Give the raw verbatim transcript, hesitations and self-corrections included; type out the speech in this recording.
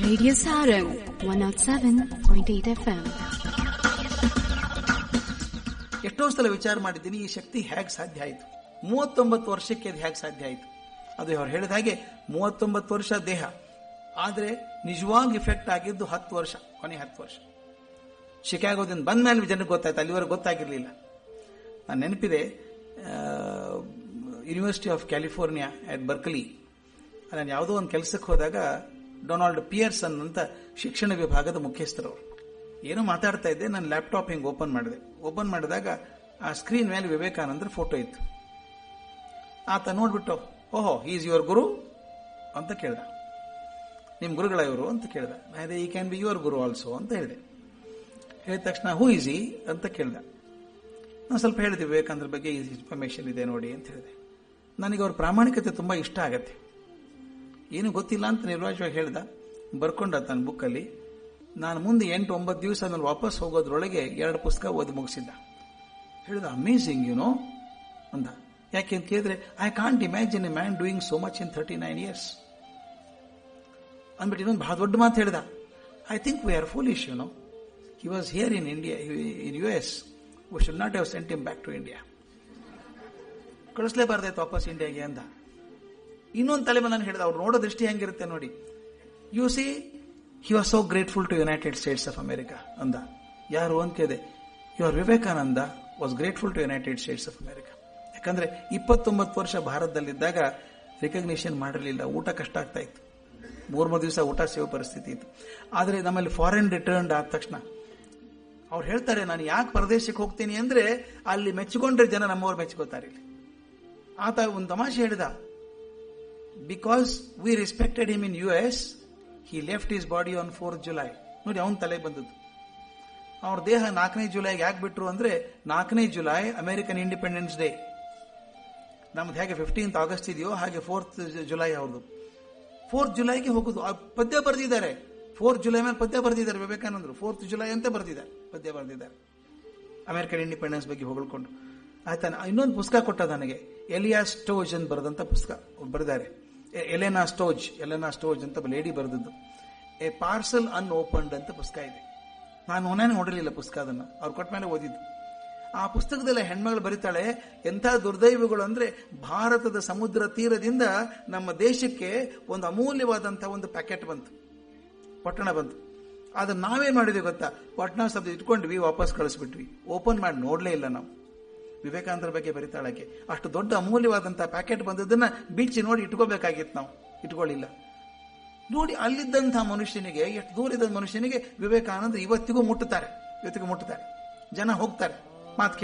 Radio Sarang one oh seven point eight F M. ಎಷ್ಟೋ ಸಲ ವಿಚಾರ ಮಾಡಿದ್ದೀನಿ, ಈ ಶಕ್ತಿ ಹೇಗೆ ಸಾಧ್ಯ ಆಯಿತು, ಮೂವತ್ತೊಂಬತ್ತು ವರ್ಷಕ್ಕೆ ಅದು ಹೇಗೆ ಸಾಧ್ಯ ಆಯಿತು. ಅದು ಅವ್ರು ಹೇಳಿದ ಹಾಗೆ ಮೂವತ್ತೊಂಬತ್ತು ವರ್ಷ ದೇಹ, ಆದರೆ ನಿಜವಾಗಿ ಇಫೆಕ್ಟ್ ಆಗಿದ್ದು ಹತ್ತು ವರ್ಷ, ಕೊನೆ ಹತ್ತು ವರ್ಷ. ಶಿಕಾಗೋದಿಂದ ಬಂದ ಮೇಲೆ ಜನಕ್ಕೆ ಗೊತ್ತಾಯ್ತು, ಅಲ್ಲಿವರೆಗೆ ಗೊತ್ತಾಗಿರಲಿಲ್ಲ. ನಾನು ನೆನಪಿದೆ, university of California at Berkeley, ನಾನು ಯಾವುದೋ ಒಂದು ಕೆಲಸಕ್ಕೆ ಹೋದಾಗ ಡೊನಾಲ್ಡ್ ಪಿಯರ್ಸನ್ ಅಂತ ಶಿಕ್ಷಣ ವಿಭಾಗದ ಮುಖ್ಯಸ್ಥರವರು ಏನೋ ಮಾತಾಡ್ತಾ ಇದ್ದೆ. ನಾನು ಲ್ಯಾಪ್ಟಾಪ್ ಹಿಂಗೆ ಓಪನ್ ಮಾಡಿದೆ. ಓಪನ್ ಮಾಡಿದಾಗ ಆ ಸ್ಕ್ರೀನ್ ಮೇಲೆ ವಿವೇಕಾನಂದರ ಫೋಟೋ ಇತ್ತು. ಆತ ನೋಡ್ಬಿಟ್ಟು, ಓಹೋ ಈಸ್ ಯುವರ್ ಗುರು ಅಂತ ಕೇಳ್ದ. ನಿಮ್ಮ ಗುರುಗಳ ಇವರು ಅಂತ ಕೇಳ್ದ. ಅದೇ ಈ can be your Guru also ಅಂತ ಹೇಳಿದೆ. ಹೇಳಿದ ತಕ್ಷಣ ಹೂ ಈಸ್ ಈ ಅಂತ ಕೇಳ್ದ. ನಾನು ಸ್ವಲ್ಪ ಹೇಳಿದೆ, ವಿವೇಕಾನಂದರ ಬಗ್ಗೆ ಈ ಇನ್ಫಾರ್ಮೇಶನ್ ಇದೆ ನೋಡಿ ಅಂತ ಹೇಳಿದೆ. ನನಗೆ ಅವ್ರ ಪ್ರಾಮಾಣಿಕತೆ ತುಂಬ ಇಷ್ಟ ಆಗತ್ತೆ. ಏನು ಗೊತ್ತಿಲ್ಲ ಅಂತ ನಿರ್ವಾಜವಾಗಿ ಹೇಳ್ದ, ಬರ್ಕೊಂಡ ತನ್ನ ಬುಕ್ಕಲ್ಲಿ. ನಾನು ಮುಂದೆ ಎಂಟು ಒಂಬತ್ತು ದಿವಸ ಆಮೇಲೆ ವಾಪಸ್ ಹೋಗೋದ್ರೊಳಗೆ ಎರಡು ಪುಸ್ತಕ ಓದಿ ಮುಗಿಸಿದ್ದ. ಹೇಳಿದ, ಅಮೇಝಿಂಗ್ ಯುನೋ ಅಂದ. ಯಾಕೆ ಅಂತ ಕೇಳಿದ್ರೆ, I can't imagine A man doing so much in thirty nine years ಅಂದ್ಬಿಟ್ಟು ಇನ್ನೊಂದು ಬಹಳ ದೊಡ್ಡ ಮಾತು ಹೇಳಿದ. I think we are foolish you know, he was here in India, in U S, we should not have sent him back to India. ಕಳಿಸ್ಲೇಬಾರ್ದಾಯ್ತು ವಾಪಸ್ ಇಂಡಿಯಾಗೆ ಅಂದ. ಇನ್ನೊಂದು ತಲೆ ಮೇಲೆ ನಾನು ಹೇಳಿದ, ಅವ್ರು ನೋಡೋ ದೃಷ್ಟಿ ಹೆಂಗಿರುತ್ತೆ ನೋಡಿ. U C, he was so grateful to United States of America ಅಂದ. ಯಾರು ಅಂತ ಕೇಳಿದೆ. Your Vivekananda was grateful to United States of America. ಯಾಕಂದ್ರೆ ಇಪ್ಪತ್ತೊಂಬತ್ತು ವರ್ಷ ಭಾರತದಲ್ಲಿದ್ದಾಗ ರಿಕಗ್ನಿಷನ್ ಮಾಡಿರಲಿಲ್ಲ, ಊಟ ಕಷ್ಟ ಆಗ್ತಾ ಇತ್ತು, ಮೂರ್ ಮೂರು ದಿವಸ ಊಟ ಸೇವ್ ಪರಿಸ್ಥಿತಿ ಇತ್ತು. ಆದರೆ ನಮ್ಮಲ್ಲಿ ಫಾರಿನ್ ರಿಟರ್ನ್ ಆದ ತಕ್ಷಣ ಅವ್ರು ಹೇಳ್ತಾರೆ, ನಾನು ಯಾಕೆ ಪರದೇಶಕ್ಕೆ ಹೋಗ್ತೀನಿ ಅಂದ್ರೆ ಅಲ್ಲಿ ಮೆಚ್ಚಿಕೊಂಡ್ರೆ ಜನ ನಮ್ಮವ್ರು ಮೆಚ್ಕೋತಾರೆ. ಆತ ಒಂದು ತಮಾಷೆ ಹೇಳಿದ, because we respected him in U S, he left his body on fourth July. ನೋಡಿ, ಅವನ ತಲೆ ಬಂದದ್ದು. ಅವ್ರ ದೇಹ ನಾಲ್ಕನೇ ಜುಲೈಗೆ ಯಾಕೆ ಬಿಟ್ರು ಅಂದ್ರೆ, ನಾಲ್ಕನೇ ಜುಲೈ ಅಮೆರಿಕನ್ ಇಂಡಿಪೆಂಡೆನ್ಸ್ ಡೇ. ನಮ್ದು ಹೇಗೆ ಫಿಫ್ಟೀನ್ತ್ ಆಗಸ್ಟ್ ಇದೆಯೋ ಹಾಗೆ ಫೋರ್ತ್ ಜುಲೈ ಅವ್ರದ್ದು. ಫೋರ್ತ್ ಜುಲೈಗೆ ಹೋಗುದು. ಪದ್ಯ ಬರೆದಿದ್ದಾರೆ, ಫೋರ್ತ್ ಜುಲೈ ಮೇಲೆ ಪದ್ಯ ಬರೆದಿದ್ದಾರೆ ವಿವೇಕಾನಂದರು. ಫೋರ್ತ್ ಜುಲೈ ಅಂತ ಬರೆದಿದ್ದಾರೆ, ಪದ್ಯ ಬರೆದಿದ್ದಾರೆ ಅಮೆರಿಕನ್ ಇಂಡಿಪೆಂಡೆನ್ಸ್ ಬಗ್ಗೆ ಹೊಗಳ್ಕೊಂಡು. ಆಯ್ತಾ, ಇನ್ನೊಂದು ಪುಸ್ತಕ ಕೊಟ್ಟ ನನಗೆ, ಎಲಿಯಾ ಸ್ಟೋಜ್ ಅಂತ ಬರೆದಂತ ಪುಸ್ತಕ ಬರೆದಿದ್ದಾರೆ. ಎಲೆನಾ ಸ್ಟೋಜ್, ಎಲೆನಾ ಸ್ಟೋಜ್ ಅಂತ ಲೇಡಿ ಬರೆದದ್ದು. ಎ ಪಾರ್ಸಲ್ ಅನ್ಓಪನ್ಡ್ ಅಂತ ಪುಸ್ತಕ ಇದೆ. ನಾನು ಒನ್ನೇ ನೋಡಿರಲಿಲ್ಲ ಪುಸ್ತಕ, ಅದನ್ನ ಅವ್ರು ಕೊಟ್ಟ ಮೇಲೆ ಓದಿದ್ದು. ಆ ಪುಸ್ತಕದಲ್ಲಿ ಹೆಣ್ಮಗಳು ಬರೀತಾಳೆ, ಎಂಥ ದುರ್ದೈವಗಳು ಅಂದ್ರೆ, ಭಾರತದ ಸಮುದ್ರ ತೀರದಿಂದ ನಮ್ಮ ದೇಶಕ್ಕೆ ಒಂದು ಅಮೂಲ್ಯವಾದಂತಹ ಒಂದು ಪ್ಯಾಕೆಟ್ ಬಂತು, ಪಟ್ಟಣ ಬಂತು. ಅದನ್ನ ನಾವೇನ್ ಮಾಡಿದ್ವಿ ಗೊತ್ತಾ, ಪಟ್ಟಣ ಶಬ್ದ ಇಟ್ಕೊಂಡ್ವಿ, ವಾಪಸ್ ಕಳಿಸ್ಬಿಟ್ವಿ, ಓಪನ್ ಮಾಡಿ ನೋಡ್ಲೇ ಇಲ್ಲ ನಾವು. ವಿವೇಕಾನಂದರ ಬಗ್ಗೆ ಬರೀತಾಳಕ್ಕೆ, ಅಷ್ಟು ದೊಡ್ಡ ಅಮೂಲ್ಯವಾದಂತಹ ಪ್ಯಾಕೆಟ್ ಬಂದದನ್ನ ಬಿಚ್ಚಿ ನೋಡಿ ಇಟ್ಕೋಬೇಕಾಗಿತ್ತು, ನಾವು ಇಟ್ಕೊಳ್ಳಿಲ್ಲ. ನೋಡಿ, ಅಲ್ಲಿದ್ದಂತಹ ಮನುಷ್ಯನಿಗೆ, ಎಷ್ಟು ದೂರದ ಮನುಷ್ಯನಿಗೆ ವಿವೇಕಾನಂದ ಇವತ್ತಿಗೂ ಮುಟ್ಟುತ್ತಾರೆ, ಇವತ್ತಿಗೂ ಮುಟ್ಟುತ್ತಾರೆ. ಜನ ಹೋಗ್ತಾರೆ, ಮಾತು